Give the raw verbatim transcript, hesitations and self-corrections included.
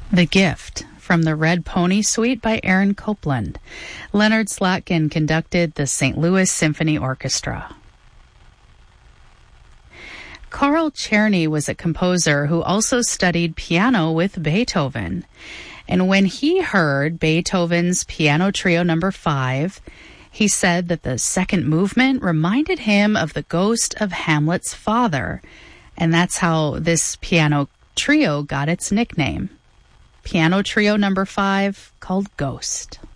The Gift from the Red Pony Suite by Aaron Copland. Leonard Slatkin conducted the Saint Louis Symphony Orchestra. Carl Czerny was a composer who also studied piano with Beethoven. And when he heard Beethoven's Piano Trio Number Five, he said that the second movement reminded him of the ghost of Hamlet's father. And that's how this piano trio got its nickname. Piano Trio Number Five, called Ghost.